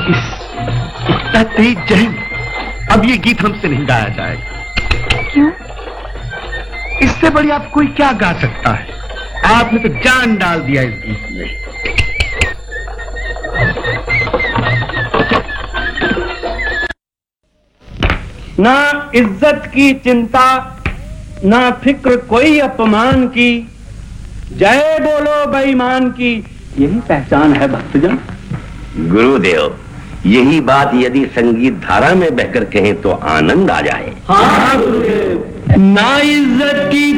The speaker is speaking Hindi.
इतना तेज जहन, अब ये गीत हमसे नहीं गाया जाएगा। क्यों? इससे बढ़िया आप कोई क्या गा सकता है? आपने तो जान डाल दिया इस गीत में। ना इज्जत की चिंता, ना फिक्र कोई अपमान की, जय बोलो बेईमान की, यही पहचान है भक्तजन। गुरुदेव, यही बात यदि संगीत धारा में बहकर कहें तो आनंद आ जाए। हाँ गुरुदेव। ना इज्जत की